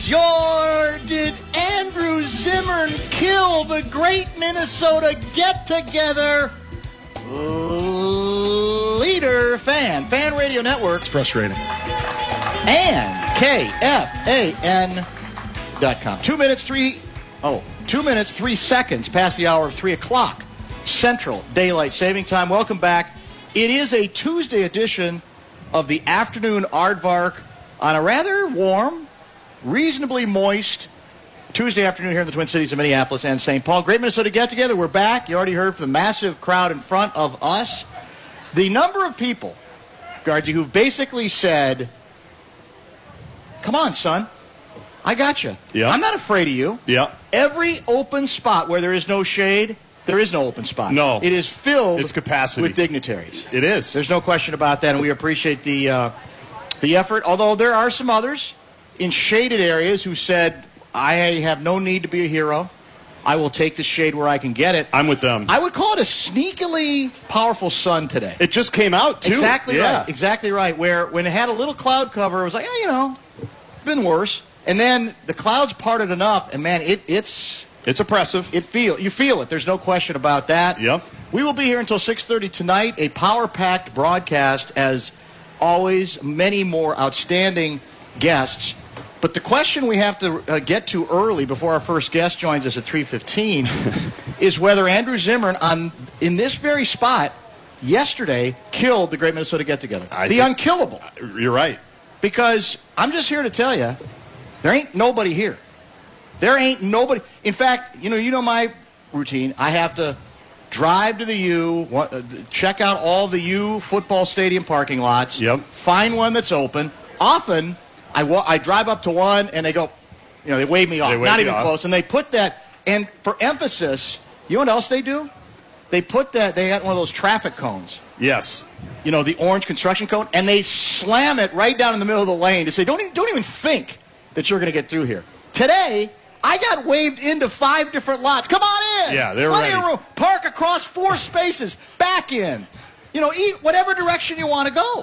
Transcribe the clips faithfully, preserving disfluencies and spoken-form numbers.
your... Did Andrew Zimmern kill the great Minnesota get-together leader fan? Fan Radio Network. It's frustrating. And K F A N dot com. Two minutes, three... Oh, two minutes, three seconds past the hour of three o'clock. Central Daylight Saving Time. Welcome back. It is a Tuesday edition of the afternoon Aardvark on a rather warm, reasonably moist Tuesday afternoon here in the Twin Cities of Minneapolis and Saint Paul. Great Minnesota get-together. We're back. You already heard from the massive crowd in front of us. The number of people, Guardsy, who've basically said, come on, son. I got you. Yeah. I'm not afraid of you. Yeah. Every open spot where there is no shade, there is no open spot. No. It is filled It's capacity. with dignitaries. It is. There's no question about that, and we appreciate the uh, the effort. Although there are some others in shaded areas who said, I have no need to be a hero. I will take the shade where I can get it. I'm with them. I would call it a sneakily powerful sun today. It just came out, too. Exactly yeah. right. Exactly right. Where when it had a little cloud cover, it was like, oh, you know, been worse. And then the clouds parted enough, and man, it, it's It's oppressive. it feel you feel it. There's no question about that. Yep. We will be here until six thirty tonight. A power-packed broadcast, as always. Many more outstanding guests. But the question we have to uh, get to early before our first guest joins us at three fifteen is whether Andrew Zimmern, on in this very spot yesterday, killed the Great Minnesota Get-Together. I the think- unkillable. You're right. Because I'm just here to tell you, there ain't nobody here. There ain't nobody. In fact, you know, you know my routine. I have to drive to the U, wa- uh, check out all the U football stadium parking lots. Yep. Find one that's open. Often, I wa- I drive up to one and they go, you know, they wave me off. They wave Not you even off. close. And they put that. And for emphasis, you know what else they do? They put that. They got one of those traffic cones. Yes. You know, the orange construction cone, and they slam it right down in the middle of the lane to say, don't even, don't even think that you're going to get through here. Today, I got waved into five different lots. Come on in. Yeah, they're Plenty ready. of room. Park across four spaces. Back in. You know, eat whatever direction you want to go.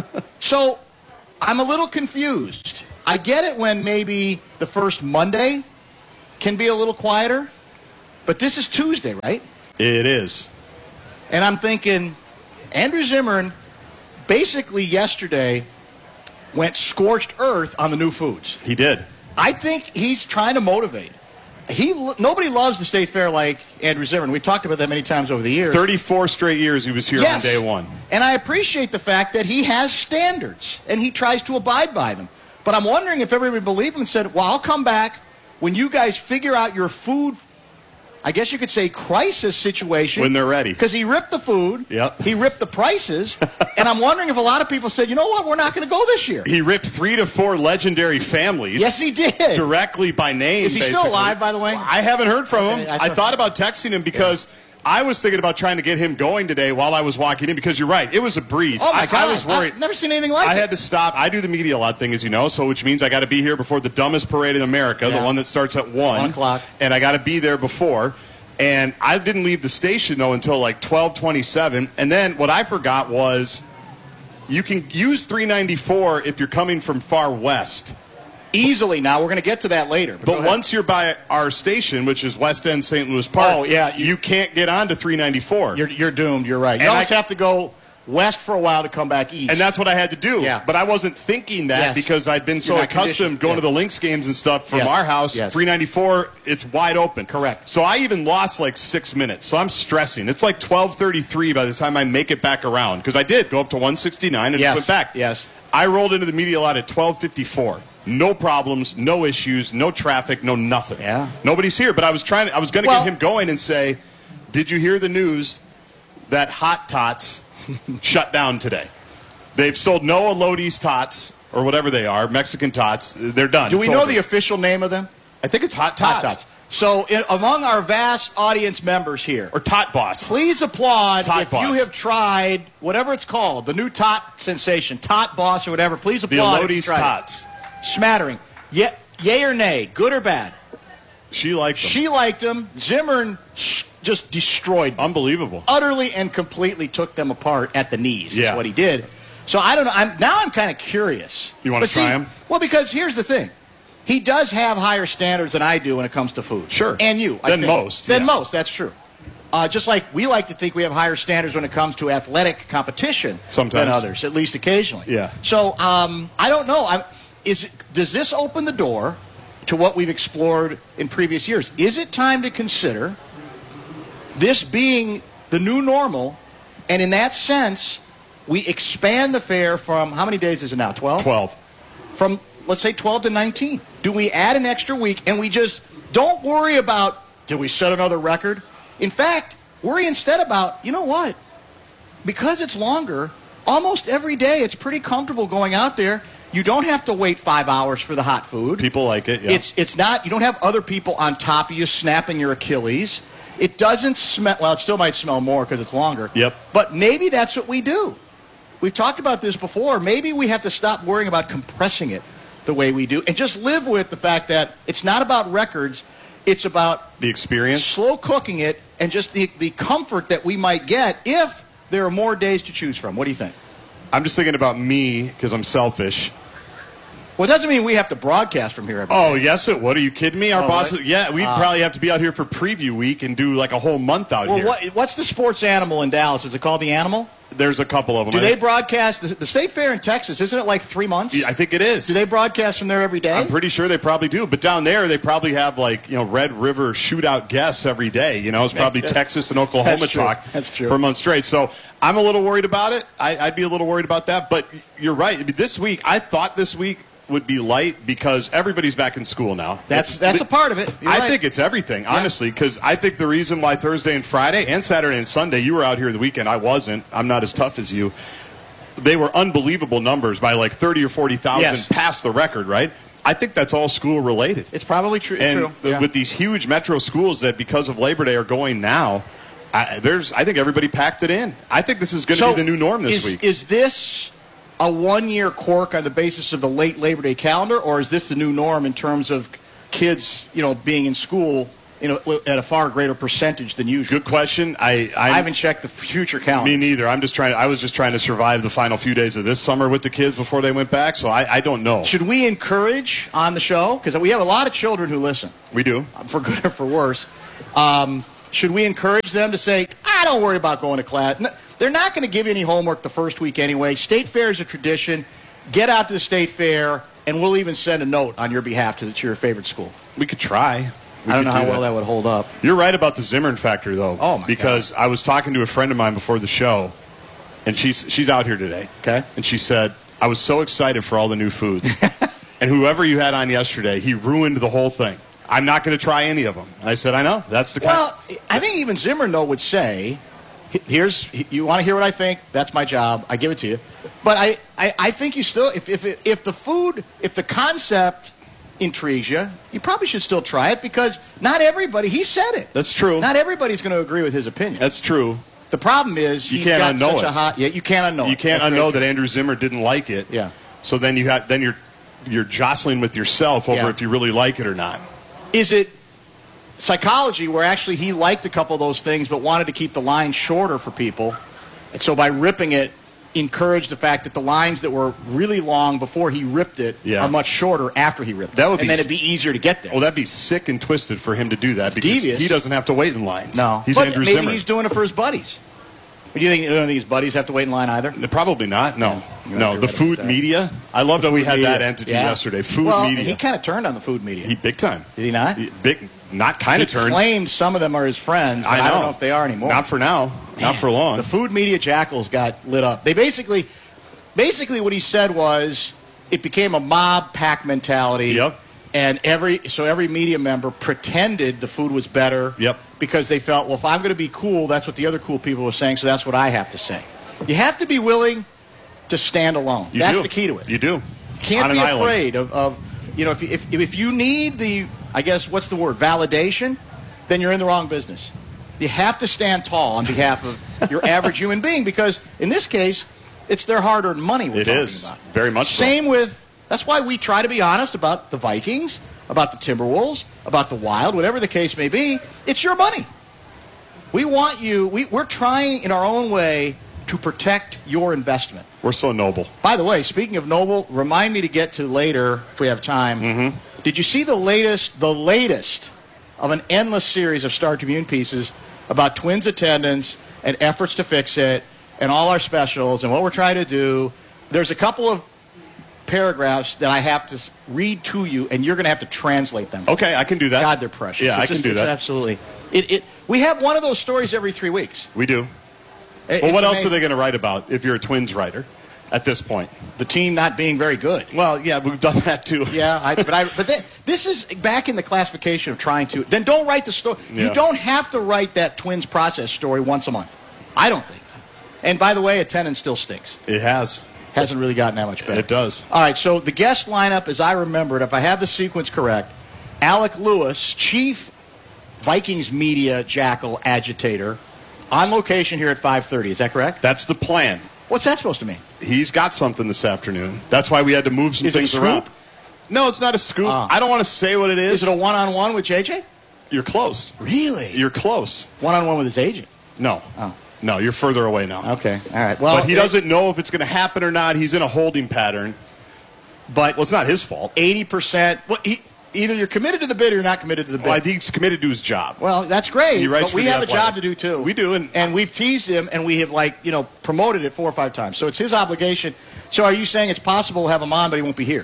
So, I'm a little confused. I get it when maybe the first Monday can be a little quieter, but this is Tuesday, right? It is. And I'm thinking, Andrew Zimmern basically yesterday went scorched earth on the new foods. He did. I think he's trying to motivate. He Nobody loves the State Fair like Andrew Zimmern. We've talked about that many times over the years. thirty-four straight years he was here Yes. on day one. And I appreciate the fact that he has standards, and he tries to abide by them. But I'm wondering if everybody believed him and said, well, I'll come back when you guys figure out your food, I guess you could say, crisis situation. When they're ready. Because he ripped the food. Yep. He ripped the prices. And I'm wondering if a lot of people said, you know what, we're not going to go this year. He ripped three to four legendary families. Yes, he did. Directly by name. Is he basically. still alive, by the way? I haven't heard from him. Okay, I I, thought- thought about texting him because I was thinking about trying to get him going today while I was walking in because you're right. It was a breeze. Oh, my I, God. I was worried. I've never seen anything like I it. had to stop. I do the media lot thing, as you know, so which means I got to be here before the dumbest parade in America, Yeah. the one that starts at one. One o'clock. And I got to be there before. And I didn't leave the station, though, until like twelve twenty-seven. And then what I forgot was you can use three ninety-four if you're coming from far west. Easily now. We're going to get to that later. go But ahead. once you're by our station, which is West End Saint Louis Park, Oh, yeah, you, you- can't get onto three ninety-four. You're, you're doomed. You're right. You And almost I- have to go west for a while to come back east. And that's what I had to do. Yeah. But I wasn't thinking that Yes. because I'd been so You're not accustomed conditioned. going Yeah. to the Lynx games and stuff from Yes. our house. Yes. three ninety-four, it's wide open. Correct. So I even lost like six minutes. So I'm stressing. It's like twelve thirty-three by the time I make it back around. Because I did go up to one sixty-nine and Yes. went back. Yes. I rolled into the media lot at twelve fifty-four. No problems, no issues, no traffic, no nothing. Yeah. Nobody's here. But I was trying. I was going to Well- get him going and say, "Did you hear the news that Hot Tots shut down today? They've sold no Elodie's Tots or whatever they are, Mexican Tots. They're done. Do we It's know over. the official name of them? I think it's Hot Tots, Hot Tots. So in, among our vast audience members here, or Tot Boss. please applaud Tot if Boss. you have tried whatever it's called, the new Tot sensation, Tot Boss or whatever. Please The applaud. if you Elodie's tried it. Tots. Smattering. Ye- yay or nay, good or bad? She liked them. She liked them. Zimmern sh- just destroyed them. Unbelievable. Utterly and completely took them apart at the knees. Yeah. Is what he did. So I don't know. I'm, now I'm kind of curious. You wanna But try see, 'em? Well, because here's the thing. he does have higher standards than I do when it comes to food. Sure. And you. I Than think. most, Than yeah. most, that's true. Uh, just like we like to think we have higher standards when it comes to athletic competition Sometimes. than others, at least occasionally. Yeah. So um, I don't know. I'm, is it, does this open the door to what we've explored in previous years? Is it time to consider this being the new normal, and in that sense, we expand the fare from, how many days is it now, twelve? twelve. From, let's say, twelve to nineteen. Do we add an extra week, and we just don't worry about, did we set another record? In fact, worry instead about, you know what? Because it's longer, almost every day it's pretty comfortable going out there. You don't have to wait five hours for the hot food. People like it, yeah. It's it's not, you don't have other people on top of you snapping your Achilles. It doesn't smell, well, it still might smell more because it's longer. Yep. But maybe that's what we do. We've talked about this before. Maybe we have to stop worrying about compressing it the way we do and just live with the fact that it's not about records. It's about The experience. slow cooking it and just the, the comfort that we might get if there are more days to choose from. What do you think? I'm just thinking about me because I'm selfish. Well, it doesn't mean we have to broadcast from here every Oh, yes, it would. Are you kidding me? Our Oh, boss, really? yeah, we'd Ah. probably have to be out here for preview week and do like a whole month out Well, here. what, what's the sports animal in Dallas? Is it called the Animal? There's a couple of them. Do I, they broadcast? The, the State Fair in Texas, isn't it like three months? I think it is. Do they broadcast from there every day? I'm pretty sure they probably do. But down there, they probably have like, you know, Red River shootout guests every day. You know, it's probably Texas and Oklahoma That's true. talk That's true. for a month straight. So I'm a little worried about it. I, I'd be a little worried about that. But you're right. I mean, this week, I thought this week would be light because everybody's back in school now. That's that's a part of it. You're I right. think it's everything, honestly, because I think the reason why Thursday and Friday and Saturday and Sunday, you were out here the weekend, I wasn't. I'm not as tough as you. They were unbelievable numbers by like thirty or forty thousand Yes. past the record, right? I think that's all school related. It's probably true. And true. the- Yeah. with these huge metro schools that because of Labor Day are going now, I, there's I think everybody packed it in. I think this is going to So be the new norm this is, week. Is this a one-year quirk on the basis of the late Labor Day calendar, or is this the new norm in terms of kids, you know, being in school, you know, at a far greater percentage than usual? Good question. I I I'm, haven't checked the future calendar. Me neither. I'm just trying. I was just trying to survive the final few days of this summer with the kids before they went back. So I, I don't know. Should we encourage on the show, because we have a lot of children who listen, We do. for good or for worse, um, should we encourage them to say, I don't worry about going to class? No, they're not going to give you any homework the first week anyway. State Fair is a tradition. Get out to the State Fair, and we'll even send a note on your behalf to, the, to your favorite school. We could try. We I don't could know how do well that would hold up. You're right about the Zimmern factor, though. Oh, my Because I was talking to a friend of mine before the show, and she's she's out here today. Okay. And she said, I was so excited for all the new foods. And whoever you had on yesterday, he ruined the whole thing. I'm not going to try any of them. And I said, I know. That's the kind Well, I think even Zimmern, though, would say, here's, you want to hear what I think? That's my job. I give it to you. But I, I, I think you still, if, if, if the food, if the concept intrigues you, you probably should still try it because not everybody, he said it. That's true. Not everybody's going to agree with his opinion. That's true. The problem is You he's can't got unknow such it. a hot, yeah, you can't unknow You it. can't That's unknow right. that Andrew Zimmer didn't like it. Yeah. So then you have then you're you're jostling with yourself over Yeah. if you really like it or not. Is it psychology where actually he liked a couple of those things but wanted to keep the line shorter for people? And so by ripping it, encouraged the fact that the lines that were really long before he ripped it Yeah. are much shorter after he ripped That it. would and be then s- it'd be easier to get there. Well, that'd be sick and twisted for him to do that because devious. he doesn't have to wait in lines. no. He's but Andrew maybe Zimmer. he's doing it for his buddies. Do you think, you don't think his buddies have to wait in line either? Probably not. No, Yeah, you're no. right The about food that. media. I loved how we had Media. that entity Yeah. yesterday. Food well, media. he kind of turned on the food media. He big time. Did he not? He big, not kind He of turned. claimed some of them are his friends, but I I, know. don't know if they are anymore. Not for now. Not for long. The food media jackals got lit up. They basically, basically what he said was it became a mob pack mentality. Yep. And every so every media member pretended the food was better. Yep. Because they felt, well, if I'm going to be cool, that's what the other cool people were saying, so that's what I have to say. You have to be willing to stand alone. You that's do. the key to it. You do. You can't On be an island. afraid of, of, you know, if you, if if you need the, I guess, what's the word, validation, then you're in the wrong business. You have to stand tall on behalf of your average human being because in this case, it's their hard-earned money we're It talking is. about. Very much so. Same with, that's why we try to be honest about the Vikings, about the Timberwolves, about the Wild, whatever the case may be. It's your money. We want you, we, we're trying in our own way to protect your investment. We're so noble. By the way, speaking of Noble, remind me to get to later, if we have time, Did you see the latest, the latest of an endless series of Star Tribune pieces about Twins attendance and efforts to fix it and all our specials and what we're trying to do? There's a couple of paragraphs that I have to read to you, and you're going to have to translate them. Okay, I can do that. God, they're precious. Yeah, it's I can just, do that. Absolutely. It, it, we have one of those stories every three weeks. We do. It, well, what else amazing. are they going to write about if you're a Twins writer at this point? The team not being very good. Well, yeah, we've done that too. Yeah, I, but I, but th- this is back in the classification of trying to. Then don't write the story. Yeah. You don't have to write that Twins process story once a month. I don't think. And by the way, attendance still stinks. It has. Hasn't really gotten that much better. It does. All right, so the guest lineup, as I remember it, if I have the sequence correct, Alec Lewis, chief Vikings media jackal agitator, on location here at five thirty. Is that correct? That's the plan. What's that supposed to mean? He's got something this afternoon. That's why we had to move some Is it a things scoop? around. No, it's not a scoop. Uh. I don't want to say what it is. Is it a one-on-one with J J? You're close. Really? You're close. One-on-one with his agent? No. Oh. No, you're further away now. Okay, all right. Well, But he doesn't know if it's going to happen or not. He's in a holding pattern. But Well, it's not his fault. eighty percent. Well, he, either you're committed to the bid or you're not committed to the bid. Well, I think he's committed to his job. Well, that's great. He writes but for we The have a Athletic. job to do too. We do, and- and we've teased him, and we have like you know promoted it four or five times. So it's his obligation. So are you saying it's possible to have him on, but he won't be here?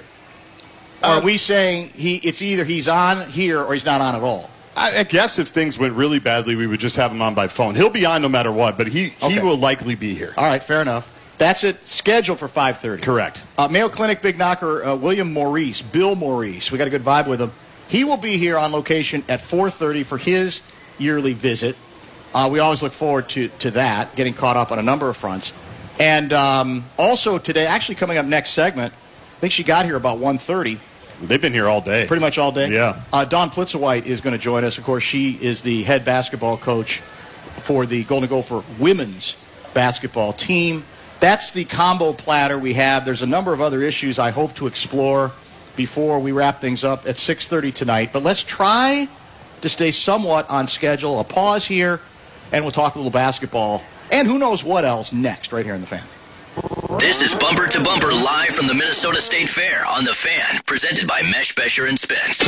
Or Uh, are we saying he? It's either he's on here or he's not on at all. I, I guess if things went really badly, we would just have him on by phone. He'll be on no matter what, but he, Okay. he will likely be here. All right, fair enough. That's it. Scheduled for five thirty. Correct. Uh, Mayo Clinic big knocker uh, William Maurice, Bill Maurice. We got a good vibe with him. He will be here on location at four thirty for his yearly visit. Uh, we always look forward to, to that, getting caught up on a number of fronts. And um, also today, actually coming up next segment, I think she got here about one thirty. They've been here all day. Pretty much all day? Yeah. Uh, Dawn Plitzowite is going to join us. Of course, she is the head basketball coach for the Golden Gopher women's basketball team. That's the combo platter we have. There's a number of other issues I hope to explore before we wrap things up at six thirty tonight. But let's try to stay somewhat on schedule. A pause here, and we'll talk a little basketball. And who knows what else next right here in the Fan. This is Bumper to Bumper live from the Minnesota State Fair on The Fan, presented by Mesh, Besher, and Spence.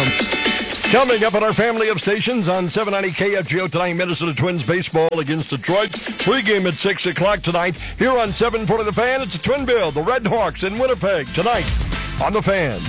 Coming up at our family of stations on seven ninety K F G O tonight, Minnesota Twins baseball against Detroit. Pregame at six o'clock tonight. Here on seven forty The Fan, it's a twin bill, the Red Hawks in Winnipeg tonight on The Fan.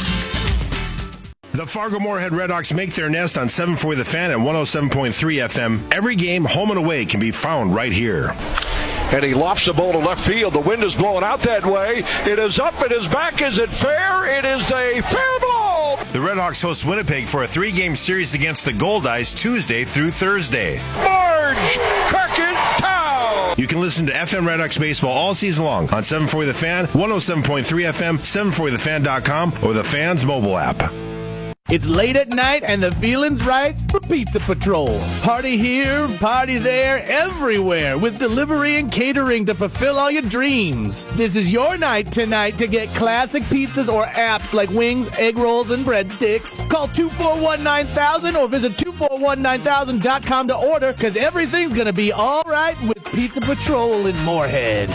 The Fargo-Moorhead Redhawks make their nest on seven forty The Fan at one oh seven point three F M. Every game, home and away, can be found right here. And he lofts the ball to left field. The wind is blowing out that way. It is up. It is back. Is it fair? It is a fair ball. The Redhawks host Winnipeg for a three-game series against the Goldeyes Tuesday through Thursday. Marge Crockett-Town. You can listen to F M Redhawks baseball all season long on seven forty The Fan, one oh seven point three F M, seven forty the fan dot com, or the Fan's mobile app. It's late at night and the feeling's right for Pizza Patrol. Party here, party there, everywhere with delivery and catering to fulfill all your dreams. This is your night tonight to get classic pizzas or apps like wings, egg rolls, and breadsticks. Call two four one nine thousand or visit two four one nine thousand dot com to order, because everything's going to be all right with Pizza Patrol in Moorhead.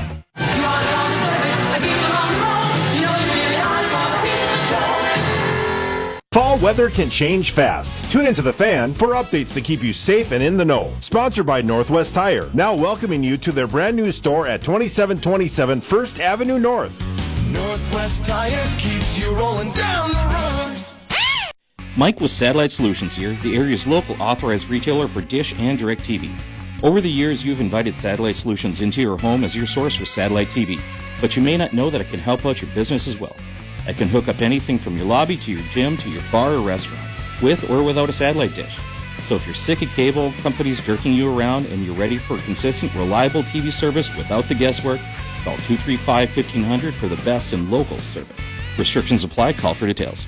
Fall weather can change fast. Tune into The Fan for updates to keep you safe and in the know. Sponsored by Northwest Tire, now welcoming you to their brand new store at twenty-seven twenty-seven First Avenue North. Northwest Tire keeps you rolling down the road. Mike with Satellite Solutions here, the area's local authorized retailer for Dish and DirecTV. Over the years, you've invited Satellite Solutions into your home as your source for satellite T V, but you may not know that it can help out your business as well. It can hook up anything from your lobby to your gym to your bar or restaurant, with or without a satellite dish. So if you're sick of cable companies jerking you around and you're ready for consistent, reliable T V service without the guesswork, call two three five, fifteen hundred for the best in local service. Restrictions apply. Call for details.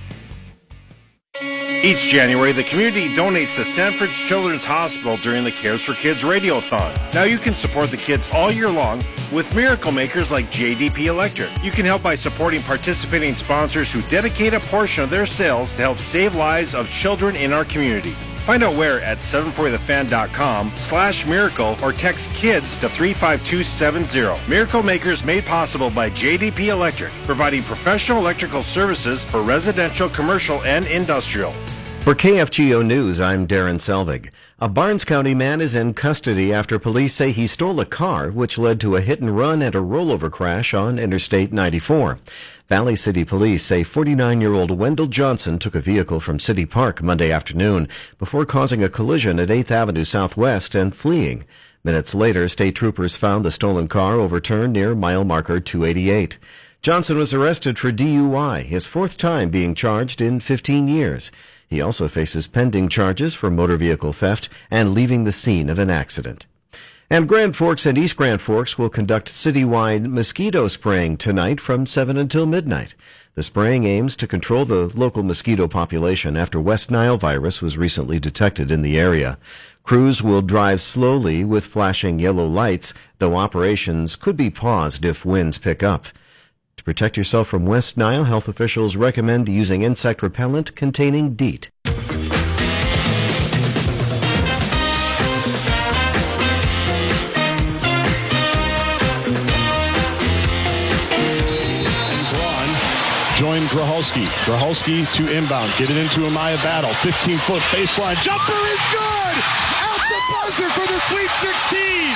Each January, the community donates to Sanford's Children's Hospital during the Cares for Kids Radiothon. Now you can support the kids all year long with miracle makers like J D P Electric. You can help by supporting participating sponsors who dedicate a portion of their sales to help save lives of children in our community. Find out where at seven forty the fan dot com slash miracle or text KIDS to three five two seven zero. Miracle Makers made possible by J D P Electric, providing professional electrical services for residential, commercial, and industrial. For K F G O News, I'm Darren Selvig. A Barnes County man is in custody after police say he stole a car, which led to a hit and run and a rollover crash on Interstate ninety-four. Valley City Police say forty-nine-year-old Wendell Johnson took a vehicle from City Park Monday afternoon before causing a collision at eighth Avenue Southwest and fleeing. Minutes later, state troopers found the stolen car overturned near mile marker two eighty-eight. Johnson was arrested for D U I, his fourth time being charged in fifteen years. He also faces pending charges for motor vehicle theft and leaving the scene of an accident. And Grand Forks and East Grand Forks will conduct citywide mosquito spraying tonight from seven until midnight. The spraying aims to control the local mosquito population after West Nile virus was recently detected in the area. Crews will drive slowly with flashing yellow lights, though operations could be paused if winds pick up. To protect yourself from West Nile, health officials recommend using insect repellent containing DEET. Join Grahalski. Grahalski to inbound. Get it into Amaya Battle. fifteen-foot baseline. Jumper is good! Out the buzzer for the Sweet sixteen!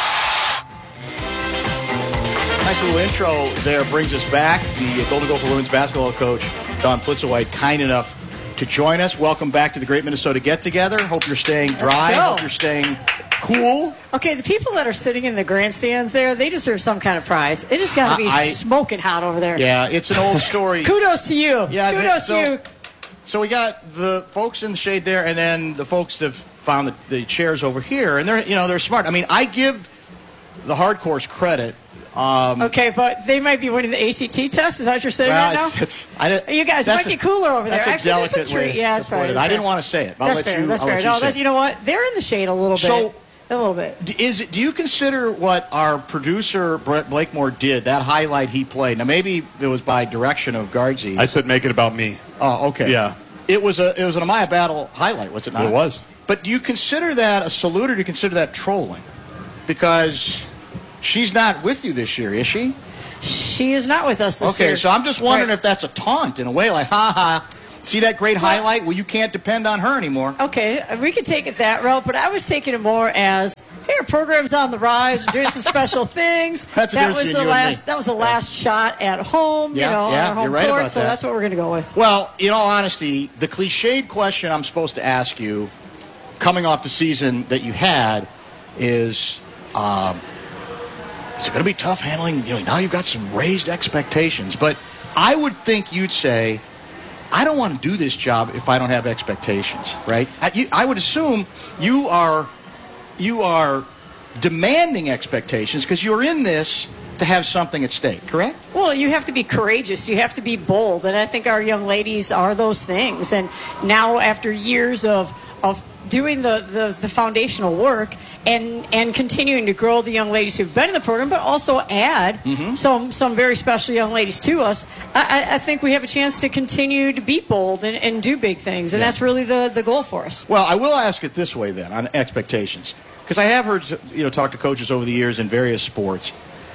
Nice little intro there brings us back. The Golden Gopher women's basketball coach, Dawn Plitzowite, kind enough to join us. Welcome back to the Great Minnesota Get-Together. Hope you're staying dry. Hope you're staying cool. Okay, the people that are sitting in the grandstands there, they deserve some kind of prize. It just got to be I, smoking hot over there. Yeah, it's an old story. Kudos to you. Yeah, Kudos so, to you. So we got the folks in the shade there, and then the folks that have found the, the chairs over here, and they're you know they're smart. I mean, I give the hardcores credit. Um, okay, but they might be winning the A C T test. Is that what you're saying well, right now? It's, it's, I, you guys, it might a, be cooler over there. That's Actually, a there's some delicate way tree. Yeah, that's to put right. it. That's I didn't fair. want to say it. I'll that's let fair. you. That's I'll fair. let you, no, say that's, it. you know what? They're in the shade a little bit. So, a little bit. Is it? Do you consider what our producer Brett Blakemore did? That highlight he played. Now maybe it was by direction of Guardsy. I said make it about me. Oh, okay. Yeah. It was a it was an Amaya Battle highlight, was it not? It was. But do you consider that a salute, or do you consider that trolling? Because she's not with you this year, is she? She is not with us this okay, year. Okay, so I'm just wondering right. if that's a taunt in a way, like, ha ha. See that great well, highlight? Well, you can't depend on her anymore. Okay, we could take it that route, but I was taking it more as, hey, our program's on the rise, we're doing some special things. That's that was you the and last. me. That was the last yeah. shot at home. Yeah, you know, yeah, on our home you're right court. about so that. that's what we're going to go with. Well, in all honesty, the cliched question I'm supposed to ask you, coming off the season that you had, is. Um, Is it going to be tough handling? You know, now you've got some raised expectations. But I would think you'd say, I don't want to do this job if I don't have expectations, right? I, you, I would assume you are you are demanding expectations because you're in this to have something at stake, correct? Well, you have to be courageous. You have to be bold. And I think our young ladies are those things. And now after years of of doing the, the, the foundational work and and continuing to grow the young ladies who've been in the program, but also add mm-hmm. some some very special young ladies to us, I, I think we have a chance to continue to be bold and, and do big things. And yeah. that's really the, the goal for us. Well, I will ask it this way then, on expectations. Because I have heard, you know, talk to coaches over the years in various sports.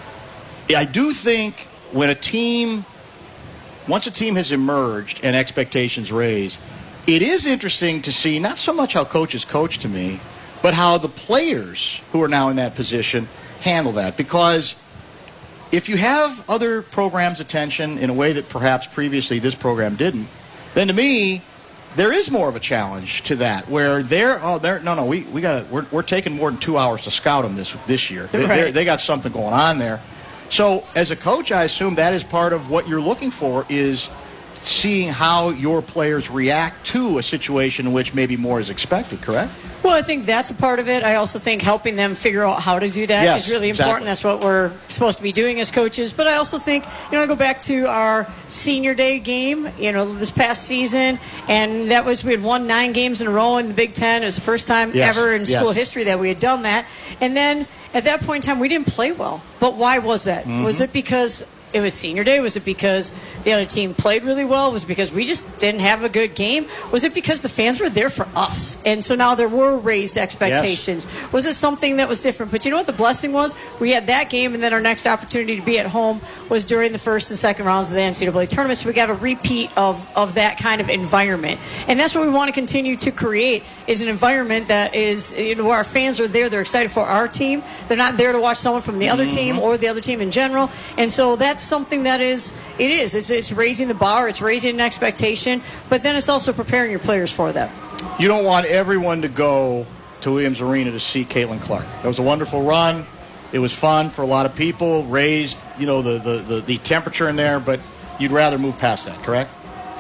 I do think when a team, once a team has emerged and expectations raised, it is interesting to see not so much how coaches coach to me, but how the players who are now in that position handle that. Because if you have other programs' attention in a way that perhaps previously this program didn't, then to me, there is more of a challenge to that, where they're, oh, they're, no, no, we, we got we're, we're taking more than two hours to scout them this, this year. They, right. they got something going on there. So as a coach, I assume that is part of what you're looking for, is seeing how your players react to a situation in which maybe more is expected, correct? Well, I think that's a part of it. I also think helping them figure out how to do that yes, is really exactly. important. That's what we're supposed to be doing as coaches. But I also think, you know, I go back to our senior day game, you know, this past season, and that was, we had won nine games in a row in the Big Ten. It was the first time yes, ever in yes. school history that we had done that. And then at that point in time, we didn't play well. But why was that? Mm-hmm. Was it because it was senior day? Was it because the other team played really well? Was it because we just didn't have a good game? Was it because the fans were there for us? And so now there were raised expectations. Yes. Was it something that was different? But you know what the blessing was? We had that game, and then our next opportunity to be at home was during the first and second rounds of the N C double A tournament. So we got a repeat of, of that kind of environment. And that's what we want to continue to create, is an environment that is, you know, where our fans are there. They're excited for our team. They're not there to watch someone from the other mm-hmm. team or the other team in general. And so that's something that is, it is. It's, it's raising the bar. It's raising an expectation. But then it's also preparing your players for that. You don't want everyone to go to Williams Arena to see Caitlin Clark. It was a wonderful run. It was fun for a lot of people. Raised, you know, the, the, the, the temperature in there. But you'd rather move past that, correct?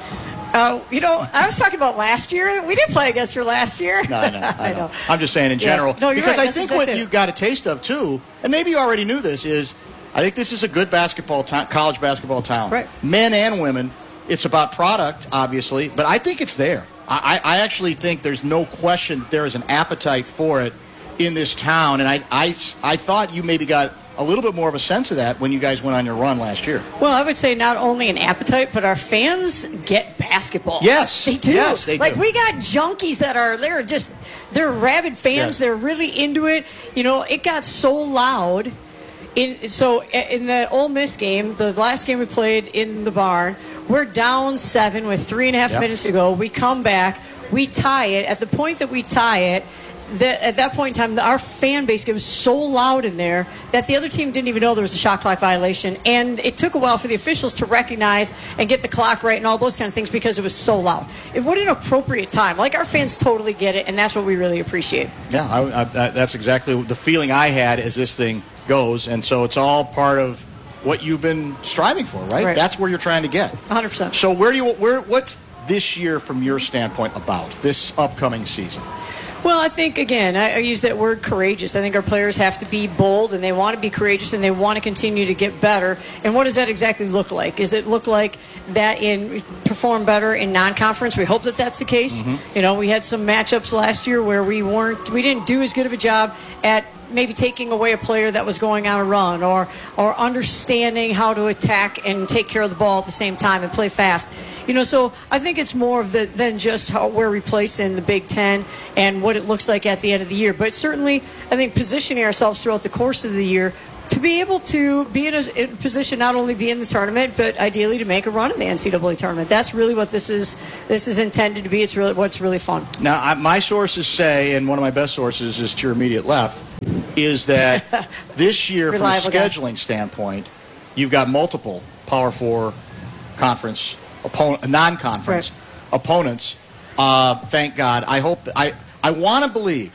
Uh, you know, I was talking about last year. We did play against her last year. No, I know. I, I know. know. I'm just saying in general. Yes. No, you're because right. I think what you got a taste of, too, and maybe you already knew this, is I think this is a good basketball town, college basketball town. Right. Men and women. It's about product, obviously, but I think it's there. I, I actually think there's no question that there is an appetite for it in this town, and I, I, I thought you maybe got a little bit more of a sense of that when you guys went on your run last year. Well, I would say not only an appetite, but our fans get basketball. Yes. They do. Yes, they like, do. we got junkies that are, they're just, they're rabid fans. Yes. They're really into it. You know, it got so loud. In, so in the Ole Miss game, the last game we played in the barn, we're down seven with three and a half yep. minutes to go. We come back. We tie it. At the point that we tie it, that at that point in time, our fan base was so loud in there that the other team didn't even know there was a shot clock violation. And it took a while for the officials to recognize and get the clock right and all those kind of things because it was so loud. It what an appropriate time. Like, our fans totally get it, and that's what we really appreciate. Yeah, I, I, that's exactly the feeling I had as this thing goes. And so it's all part of what you've been striving for, right? Right. That's where you're trying to get. one hundred percent. So where do you, where, what's this year from your standpoint about, this upcoming season? Well, I think, again, I, I use that word courageous. I think our players have to be bold, and they want to be courageous, and they want to continue to get better. And what does that exactly look like? Does it look like that in perform better in non-conference? We hope that that's the case. Mm-hmm. You know, we had some matchups last year where we weren't, we didn't do as good of a job at maybe taking away a player that was going on a run, or or understanding how to attack and take care of the ball at the same time and play fast. You know, so I think it's more of the than just how where we place in the Big Ten and what it looks like at the end of the year. But certainly, I think positioning ourselves throughout the course of the year to be able to be in a, in a position not only be in the tournament, but ideally to make a run in the N C double A tournament. That's really what this is. This is intended to be. It's really what's really fun. Now, I, my sources say, and one of my best sources is to your immediate left, is that this year, from a scheduling guy. standpoint, you've got multiple Power Four conference opponent, non-conference right. opponents. Uh, thank God. I hope. That, I I want to believe.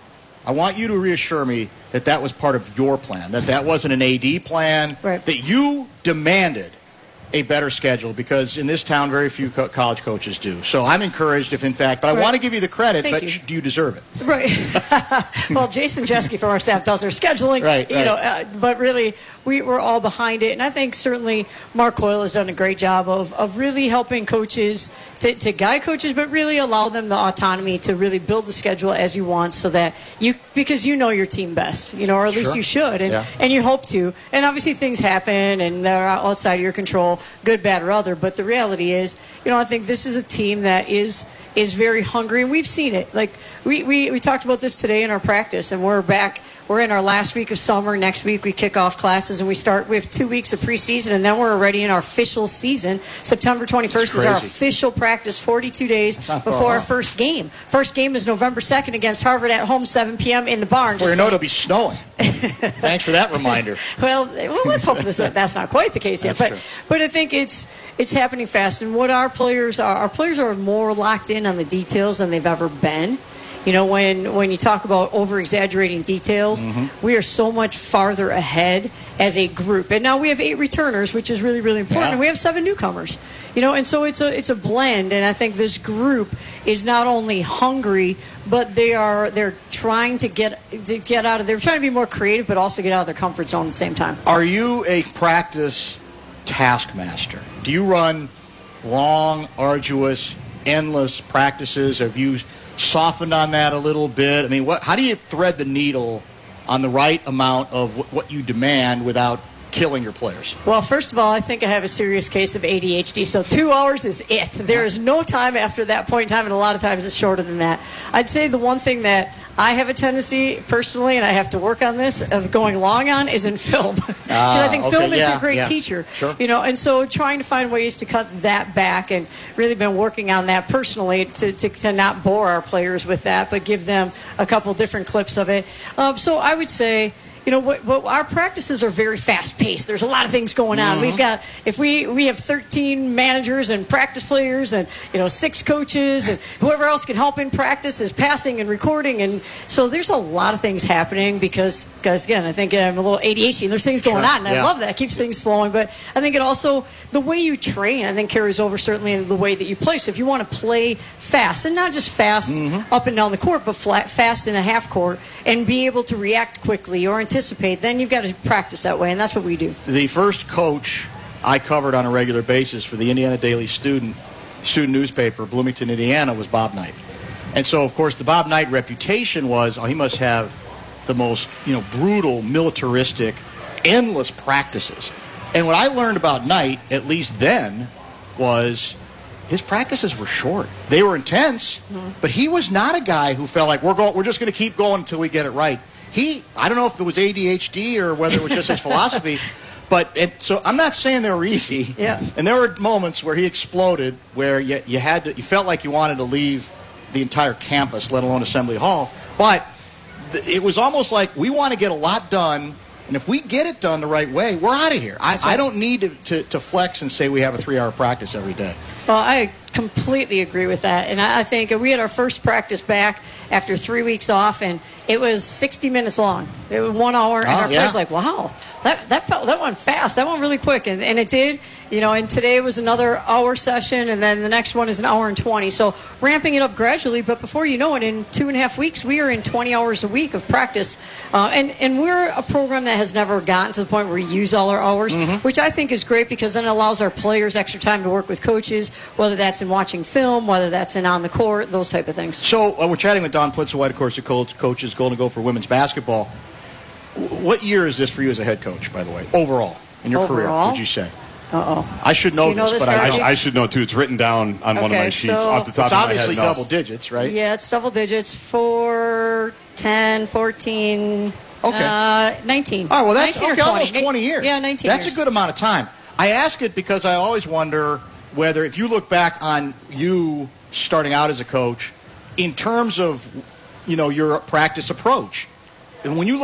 I want you to reassure me that that was part of your plan, that that wasn't an A D plan, right. that you demanded a better schedule, because in this town, very few co- college coaches do. So I'm encouraged if, in fact, but I right. want to give you the credit, Thank but you. sh- do you deserve it? Right. Well, Jason Jeske from our staff does our scheduling, right, you right. know, uh, but really we, we're all behind it. And I think certainly Mark Coyle has done a great job of, of really helping coaches to, to guide coaches, but really allow them the autonomy to really build the schedule as you want, so that you, because you know your team best, you know, or at least sure. you should, and, yeah. and you hope to. And obviously things happen and they're outside of your control, good, bad, or other. But the reality is, you know, I think this is a team that is is very hungry, and we've seen it. Like we, we, we talked about this today in our practice, and we're back. We're in our last week of summer. Next week we kick off classes, and we start. We have two weeks of preseason, and then we're already in our official season. September twenty-first is our official practice. forty-two days before our first game. First game is November second against Harvard at home, seven p.m. in the barn. Well, you know it'll be snowing. Thanks for that reminder. well, well, let's hope this, that's not quite the case yet. That's but true. but I think it's it's happening fast, and what our players are, our players are more locked in on the details than they've ever been. You know, when, when you talk about over-exaggerating details, mm-hmm. we are so much farther ahead as a group. And now we have eight returners, which is really, really important. Yeah. And we have seven newcomers. You know, and so it's a it's a blend. And I think this group is not only hungry, but they are they're trying to get to get out of they're trying to be more creative, but also get out of their comfort zone at the same time. Are you a practice taskmaster? Do you run long, arduous, endless practices? Have you softened on that a little bit? I mean, what? How do you thread the needle on the right amount of w- what you demand without killing your players? Well, first of all, I think I have a serious case of A D H D, so two hours is it. There is no time after that point in time, and a lot of times it's shorter than that. I'd say the one thing that I have a tendency, personally, and I have to work on this, of going long on is in film. Because Ah, I think okay, film is yeah, a great yeah. teacher. Sure. You know, and so trying to find ways to cut that back, and really been working on that personally to, to, to not bore our players with that, but give them a couple different clips of it. Um, so I would say, you know, what, what our practices are very fast-paced. There's a lot of things going on. Mm-hmm. We've got, if we we have thirteen managers and practice players and, you know, six coaches and whoever else can help in practice is passing and recording. And so there's a lot of things happening because, because again, I think I'm a little A D H D and there's things going Sure. on. And Yeah. I love that. It keeps things flowing. But I think it also, the way you train, I think carries over certainly in the way that you play. So if you want to play fast, and not just fast Mm-hmm. up and down the court, but flat, fast in a half court, and be able to react quickly or anticipate, then you've got to practice that way, and that's what we do. The first coach I covered on a regular basis for the Indiana Daily Student student newspaper, Bloomington, Indiana, was Bob Knight. And so, of course, the Bob Knight reputation was, oh, he must have the most, you know, brutal, militaristic, endless practices. And what I learned about Knight, at least then, was his practices were short. They were intense, Mm-hmm. but he was not a guy who felt like we're going, we're just going to keep going until we get it right. He, I don't know if it was A D H D or whether it was just his philosophy, but it, so I'm not saying they were easy. Yeah. And there were moments where he exploded, where you, you had to, you felt like you wanted to leave the entire campus, let alone Assembly Hall. But th- it was almost like we want to get a lot done, and if we get it done the right way, we're out of here. I, right. I don't need to, to, to flex and say we have a three-hour practice every day. Well, I completely agree with that. And I I think we had our first practice back after three weeks off, and it was sixty minutes long. It was one hour, and Oh, our yeah. players like, wow, that that felt that went fast. That went really quick, and, and it did. You know, and today was another hour session, and then the next one is an hour and twenty. So ramping it up gradually, but before you know it, in two and a half weeks, we are in twenty hours a week of practice. Uh, and, and we're a program that has never gotten to the point where we use all our hours, Mm-hmm. which I think is great because then it allows our players extra time to work with coaches, whether that's in watching film, whether that's in on the court, those type of things. So uh, we're chatting with Don Plitzowite, of course, the coach, coaches Golden Gopher women's basketball. W- What year is this for you as a head coach, by the way, overall, in your career, Overall? would you say? Uh-oh. I should know, Do you know this, this, but I Darcy? don't. I, I should know, too. It's written down on one of Okay, my sheets so- off the top It's of my head. obviously no. double digits, right? Yeah, it's double digits. four, ten, fourteen, Okay. uh, nineteen. All right, well, that's nineteen or okay, twenty. almost twenty years. Yeah, nineteen That's years. a good amount of time. I ask it because I always wonder whether, if you look back on you starting out as a coach, in terms of, you know, your practice approach, and when you look